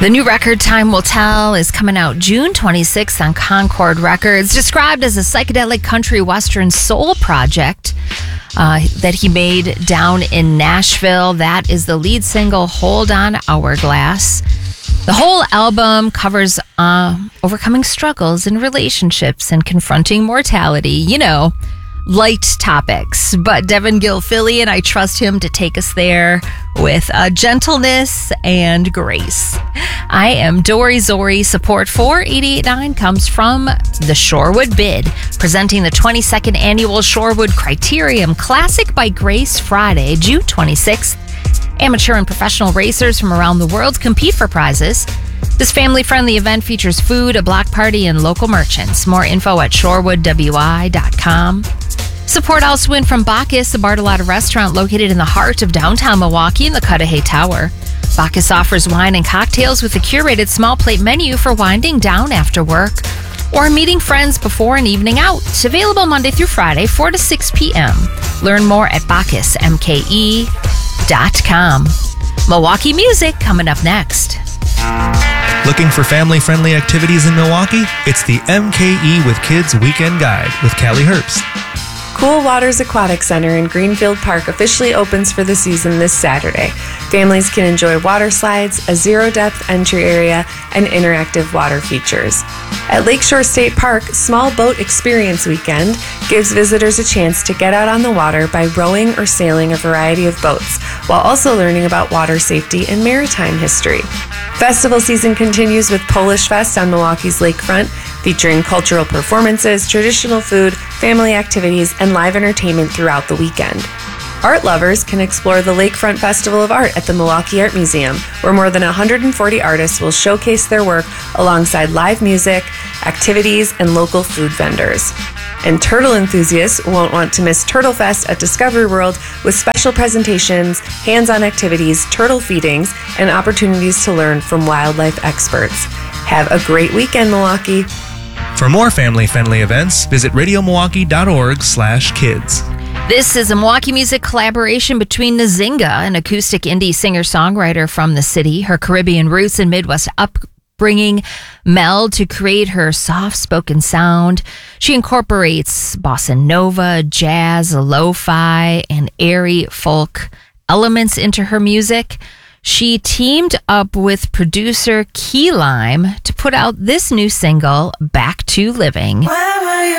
The new record, Time Will Tell, is coming out June 26th on Concord Records. Described as a psychedelic country western soul project that he made down in Nashville. That is the lead single, Hold On Hourglass. The whole album covers overcoming struggles in relationships and confronting mortality. You know, light topics. But Devin Gilfillian, I trust him to take us there with gentleness and grace. I am Dory Zori. Support for 88.9 comes from the Shorewood Bid, presenting the 22nd annual Shorewood Criterium Classic by Grace Friday, June 26th. Amateur and professional racers from around the world compete for prizes. This family-friendly event features food, a block party, and local merchants. More info at shorewoodwi.com. Support also win from Bacchus, a Bartolotta restaurant located in the heart of downtown Milwaukee in the Cudahy Tower. Bacchus offers wine and cocktails with a curated small plate menu for winding down after work or meeting friends before an evening out. It's available Monday through Friday, 4 to 6 p.m. Learn more at bacchusmke.com. Milwaukee music coming up next. Looking for family-friendly activities in Milwaukee? It's the MKE with Kids Weekend Guide with Callie Herbst. Cool Waters Aquatic Center in Greenfield Park officially opens for the season this Saturday. Families can enjoy water slides, a zero-depth entry area, and interactive water features. At Lakeshore State Park, Small Boat Experience Weekend gives visitors a chance to get out on the water by rowing or sailing a variety of boats, while also learning about water safety and maritime history. Festival season continues with Polish Fest on Milwaukee's lakefront, featuring cultural performances, traditional food, family activities, and live entertainment throughout the weekend. Art lovers can explore the Lakefront Festival of Art at the Milwaukee Art Museum, where more than 140 artists will showcase their work alongside live music, activities, and local food vendors. And turtle enthusiasts won't want to miss Turtle Fest at Discovery World with special presentations, hands-on activities, turtle feedings, and opportunities to learn from wildlife experts. Have a great weekend, Milwaukee. For more family-friendly events, visit radiomilwaukee.org/kids. This is a Milwaukee music collaboration between Nzinga, an acoustic indie singer-songwriter from the city. Her Caribbean roots and Midwest upbringing meld to create her soft-spoken sound. She incorporates bossa nova, jazz, lo-fi, and airy folk elements into her music. She teamed up with producer Key Lime to put out this new single, Back to Living. Where were you